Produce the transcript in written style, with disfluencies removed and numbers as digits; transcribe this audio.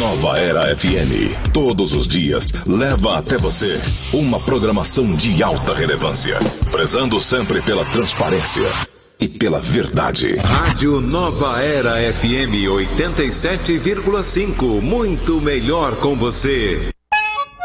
Nova Era FM, todos os dias, leva até você uma programação de alta relevância, prezando sempre pela transparência e pela verdade. Rádio Nova Era FM 87,5, muito melhor com você.